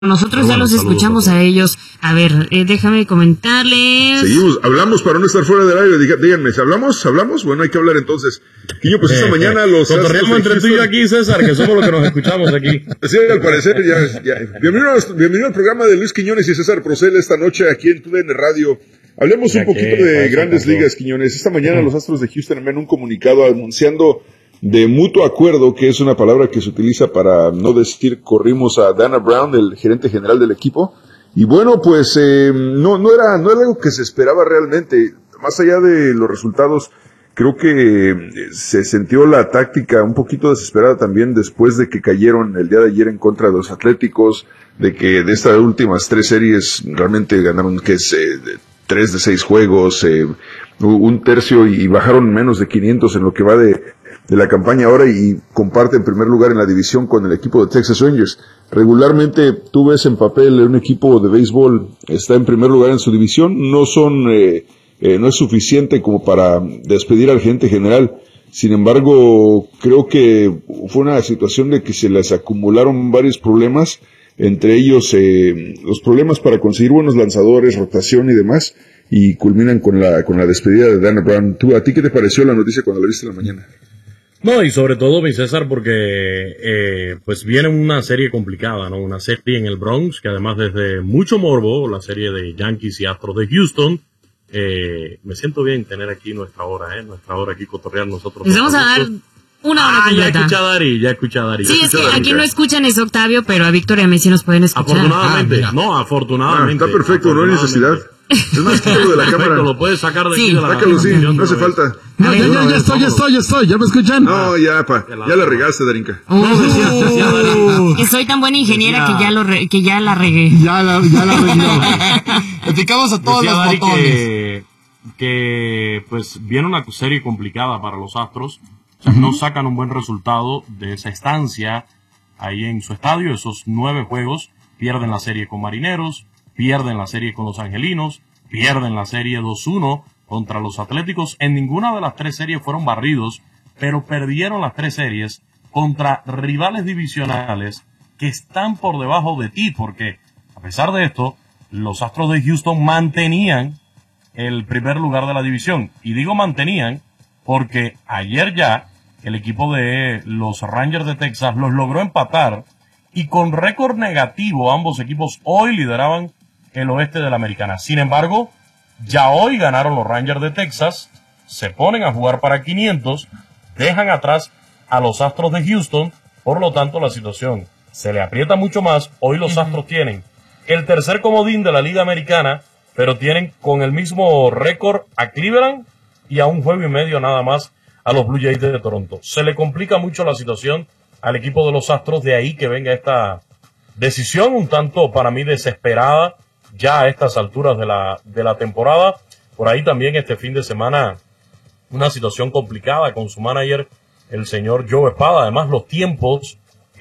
Nosotros ya los escuchamos a ellos. A ver, déjame comentarles. Seguimos, hablamos para no estar fuera del aire. Díganme, ¿hablamos? Bueno, hay que hablar entonces. Quiño, pues esta mañana los... Cotorreamos entre tú y yo aquí, César, que somos los que nos escuchamos aquí. Sí, al parecer, ya. Bienvenido al programa de Luis Quiñones y César Procel esta noche aquí en TUDN Radio. Hablemos un poquito de Grandes Ligas, Quiñones. Esta mañana los Astros de Houston envían un comunicado anunciando de mutuo acuerdo, que es una palabra que se utiliza para no decir corrimos a Dana Brown, el gerente general del equipo. Y bueno, pues no era algo que se esperaba realmente. Más allá de los resultados, creo que se sintió la táctica un poquito desesperada también después de que cayeron el día de ayer en contra de los Atléticos, de que de estas últimas 3 series realmente ganaron, que es 3 de 6 juegos, un tercio, y bajaron menos de 500 en lo que va de la campaña ahora, y comparte en primer lugar en la división con el equipo de Texas Rangers. Regularmente tú ves en papel un equipo de béisbol está en primer lugar en su división, no es suficiente como para despedir al gerente general. Sin embargo, creo que fue una situación de que se les acumularon varios problemas, entre ellos los problemas para conseguir buenos lanzadores, rotación y demás, y culminan con la despedida de Dana Brown. ¿A ti qué te pareció la noticia cuando la viste en la mañana? No, y sobre todo, mi César, porque pues viene una serie complicada, ¿no? Una serie en el Bronx, que además desde mucho morbo, la serie de Yankees y Astros de Houston. Me siento bien tener aquí nuestra hora aquí cotorrear nosotros. Les vamos a dar una hora completa. Ya escuché a Dari. Sí, es que aquí no escuchan es Octavio, pero a Víctor y a mí sí nos pueden escuchar. Afortunadamente. Está perfecto, no hay necesidad. Es más, quítalo de la cámara. Lo puedes sacar de aquí de la sácalo, sí, no hace falta. No, ya estoy, ¿ya me escuchan? No, ya la regaste, Darinka. Que soy tan buena ingeniera que ya la regué. Ya la regué. Le picamos a todos los botones. Que pues viene una serie complicada para los Astros. O sea, no sacan un buen resultado de esa estancia ahí en su estadio. Esos 9 juegos, pierden la serie con Marineros, pierden la serie con los Angelinos, pierden la serie 2-1 contra los Atléticos. En ninguna de las 3 series fueron barridos, pero perdieron las 3 series contra rivales divisionales que están por debajo de ti, porque a pesar de esto, los Astros de Houston mantenían el primer lugar de la división. Y digo mantenían porque ayer ya el equipo de los Rangers de Texas los logró empatar, y con récord negativo ambos equipos hoy lideraban el oeste de la Americana. Sin embargo, ya hoy ganaron los Rangers de Texas, se ponen a jugar para 500, dejan atrás a los Astros de Houston, por lo tanto la situación se le aprieta mucho más. Hoy los Astros tienen el tercer comodín de la Liga Americana, pero tienen con el mismo récord a Cleveland y a 1 juego y medio nada más a los Blue Jays de Toronto. Se le complica mucho la situación al equipo de los Astros, de ahí que venga esta decisión un tanto para mí desesperada ya a estas alturas de la temporada. Por ahí también este fin de semana una situación complicada con su manager, el señor Joe Espada. Además los tiempos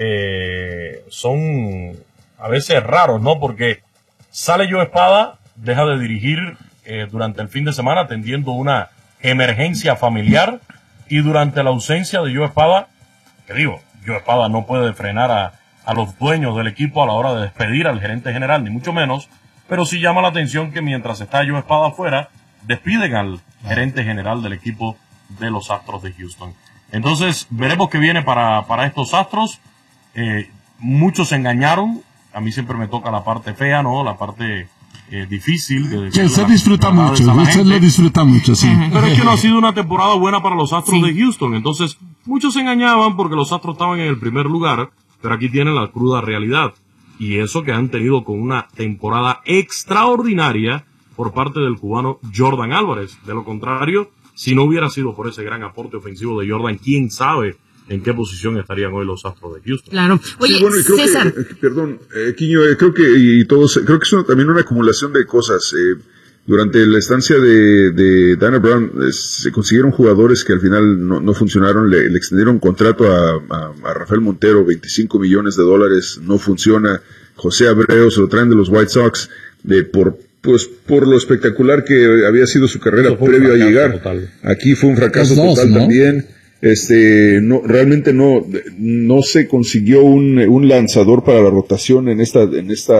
son a veces raros, ¿no? Porque sale Joe Espada, deja de dirigir durante el fin de semana atendiendo una emergencia familiar, y durante la ausencia de Joe Espada, Joe Espada no puede frenar a los dueños del equipo a la hora de despedir al gerente general, ni mucho menos, pero sí llama la atención que mientras está Joe Espada afuera, despiden al gerente general del equipo de los Astros de Houston. Entonces, veremos qué viene para estos Astros. Muchos se engañaron. A mí siempre me toca la parte fea, ¿no? La parte difícil. Que se disfruta mucho, usted lo disfruta mucho, sí. Pero es que no ha sido una temporada buena para los Astros de Houston. Entonces, muchos se engañaban porque los Astros estaban en el primer lugar, pero aquí tienen la cruda realidad. Y eso que han tenido con una temporada extraordinaria por parte del cubano Jordan Álvarez. De lo contrario, si no hubiera sido por ese gran aporte ofensivo de Jordan, quién sabe en qué posición estarían hoy los Astros de Houston. Claro. Oye, sí, bueno, y creo César. Quiño, creo que es también una acumulación de cosas. Durante la estancia de Dana Brown se consiguieron jugadores que al final no funcionaron. Le extendieron contrato a Rafael Montero, $25 millones, no funciona. José Abreu se lo traen de los White Sox por lo espectacular que había sido su carrera previo a llegar. Total. Aquí fue un fracaso total también. realmente no se consiguió un lanzador para la rotación en esta